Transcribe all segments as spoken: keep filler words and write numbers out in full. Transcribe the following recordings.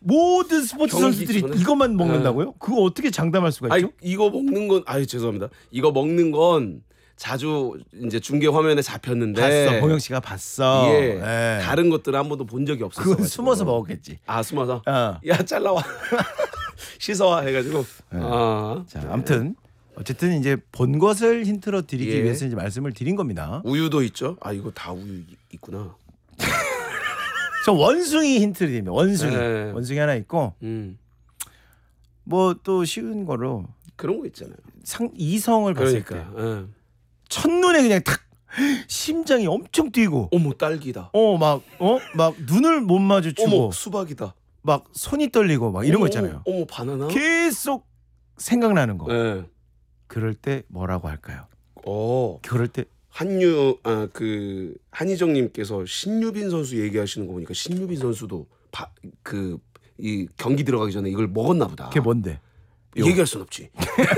모든 스포츠 경기 선수들이 전에? 이것만 먹는다고요? 그거 어떻게 장담할 수가 아니 있죠? 이거 먹는 건 아유 죄송합니다. 이거 먹는 건 자주 이제 중계 화면에 잡혔는데 봤어, 봉영 씨가 봤어. 예, 예. 다른 것들은 한 번도 본 적이 없었어. 그건 숨어서 먹었겠지. 아 숨어서. 어. 야 잘라와 씻어와 해가지고. 네. 아, 자, 네. 아무튼 어쨌든 이제 본 것을 힌트로 드리기 예. 위해서 이제 말씀을 드린 겁니다. 우유도 있죠. 아 이거 다 우유 있구나. 저 원숭이 힌트를 드립니다. 원숭이. 네. 원숭이 하나 있고 음 뭐 또 쉬운 거로 그런 거 있잖아요. 상 이성을 봤을 그러니까. 때 예. 첫눈에 그냥 탁 심장이 엄청 뛰고 어머 딸기다. 어 막 어 막 눈을 못 마주치고 어머 수박이다. 막 손이 떨리고 막 이런 어머, 거 있잖아요. 어머, 어머 바나나. 계속 생각나는 거. 예. 그럴 때 뭐라고 할까요? 어. 그럴 때 한유 아 그 한희정님께서 신유빈 선수 얘기하시는 거 보니까 신유빈 선수도 그 이 경기 들어가기 전에 이걸 먹었나 보다. 그게 뭔데? 얘기할 순 없지.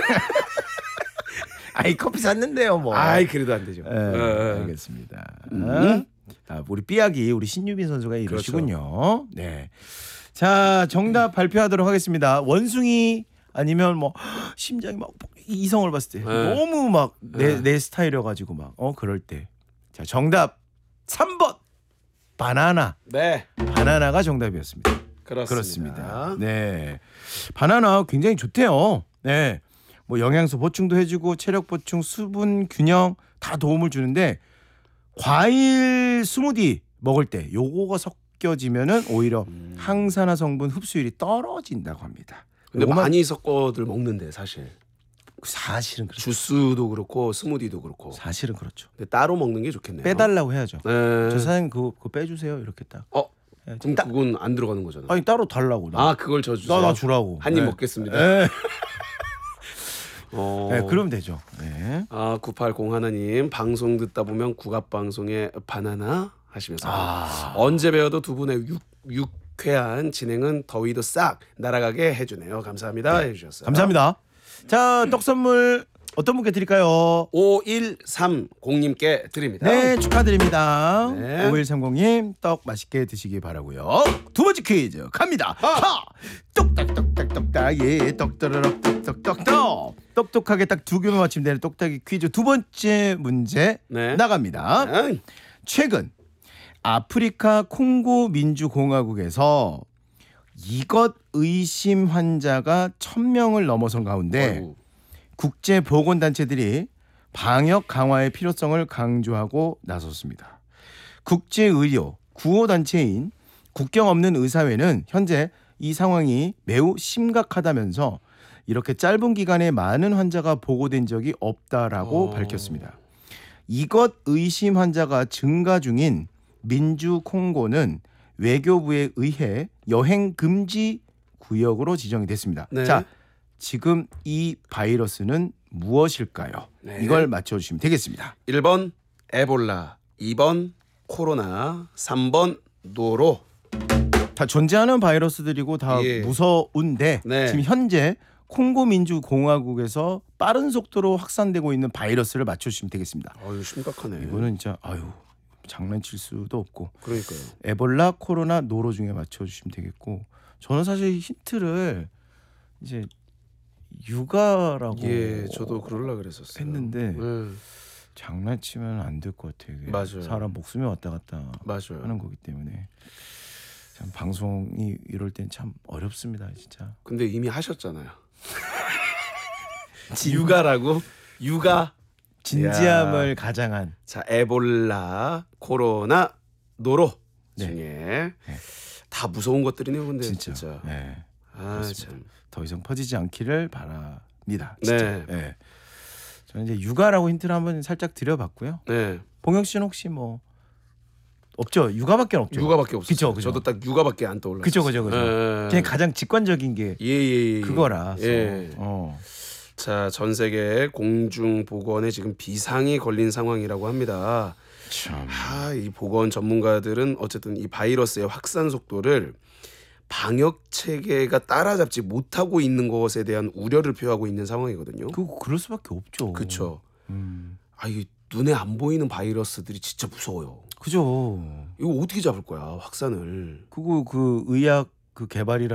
아이 커피 샀는데요 뭐. 아이 그래도 안 되죠. 예, 예. 알겠습니다. 음. 아, 우리 삐약이 우리 신유빈 선수가 이러시군요. 네. 자 정답 발표하도록 하겠습니다. 원숭이 아니면 뭐 심장이 막 이성을 봤을 때 네. 너무 막 내 네. 내 스타일이어가지고 막 어 그럴 때. 자 정답 삼 번 바나나. 네. 바나나가 정답이었습니다. 그렇습니다. 그렇습니다. 네. 바나나 굉장히 좋대요. 네. 뭐 영양소 보충도 해주고 체력 보충, 수분 균형 다 도움을 주는데 과일 스무디 먹을 때 요거가 섞여지면은 오히려 음. 항산화 성분 흡수율이 떨어진다고 합니다. 근데 요거만 많이 섞어들 먹는데 사실 사실은 그렇죠. 주스도 그렇고 스무디도 그렇고. 사실은 그렇죠. 근데 따로 먹는 게 좋겠네요. 빼달라고 해야죠. 네. 저 사장님 그거, 그거 빼주세요 이렇게 딱. 어 해야지. 그럼 따- 그건 안 들어가는 거잖아. 아니 따로 달라고. 나. 아 그걸 저 주세요. 나, 나 주라고. 한 입 네. 먹겠습니다. 네. 어. 네, 그러면 되죠. 네. 아 구팔공 하나님 방송 듣다 보면 국악 방송에 바나나 하시면서 아. 언제 배워도 두 분의 육, 유쾌한 진행은 더위도 싹 날아가게 해주네요. 감사합니다. 해주셨어요. 감사합니다. 자, 떡 선물 어떤 분께 드릴까요? 오일삼공님께 드립니다. 네, 축하드립니다. 네. 오일삼공님 떡 맛있게 드시기 바라고요. 두 번째 퀴즈 갑니다. 하! 똑딱똑딱똑딱 예, 떡떠러럭 똑똑똑떡. 똑똑하게 딱 두 개만 맞히면 되는 똑딱이 퀴즈 두 번째 문제 네. 나갑니다. 네. 최근 아프리카 콩고 민주공화국에서 이것 의심 환자가 천 명을 넘어선 가운데 어이구. 국제 보건단체들이 방역 강화의 필요성을 강조하고 나섰습니다. 국제의료 구호단체인 국경 없는 의사회는 현재 이 상황이 매우 심각하다면서 이렇게 짧은 기간에 많은 환자가 보고된 적이 없다라고 어. 밝혔습니다. 이것 의심 환자가 증가 중인 민주 콩고는 외교부에 의해 여행 금지 구역으로 지정이 됐습니다. 네. 자, 지금 이 바이러스는 무엇일까요? 네. 이걸 맞춰주시면 되겠습니다. 일 번 에볼라, 이 번 코로나, 삼 번 노로. 다 존재하는 바이러스들이고 다 예. 무서운데 네. 지금 현재 콩고 민주공화국에서 빠른 속도로 확산되고 있는 바이러스를 맞춰주시면 되겠습니다. 아유 심각하네. 이거는 진짜 아유 장난칠 수도 없고 그러니까요. 에볼라, 코로나, 노로 중에 맞춰주시면 되겠고 저는 사실 힌트를 이제 육아라고 예, 저도 그럴라 그랬었어요. 했는데 네. 장난치면 안 될 것 같아요. 이게 맞아요. 사람 목숨이 왔다 갔다 맞아요. 하는 거기 때문에 참 방송이 이럴 땐 참 어렵습니다, 진짜. 근데 이미 하셨잖아요. 육아라고? 육아. 진지함을 가장한 자, 에볼라, 코로나, 노로 네. 중에 다 무서운 것들이네요. 근데 진짜. 진짜. 네. 아, 그렇습니다. 참. 더 이상 퍼지지 않기를 바랍니다. 진짜. 네. 네. 저는 이제 육아라고 힌트를 한번 살짝 드려봤고요. 네. 봉영 씨는 혹시 뭐 없죠? 육아밖에 없죠. 육아밖에 없어요. 그쵸, 그쵸. 저도 딱 육아밖에 안 떠올랐어요. 그죠, 그죠, 그죠. 예. 그냥 가장 직관적인 게 예, 예, 예. 그거라서. 예. 어. 자, 전 세계 공중 보건에 지금 비상이 걸린 상황이라고 합니다. 참. 아, 이 보건 전문가들은 어쨌든 이 바이러스의 확산 속도를 방역 체계가 따라잡지 못하고 있는 것에 대한 우려를 표하고 있는 상황이거든요. 그 그럴 수밖에 없죠. 그렇죠. 음. 아, 이게 눈에 안 보이는 바이러스들이 진짜 무서워요. 그죠. 이거 어떻게 잡을 거야, 확산을? 그거 그 의학 그 개발이라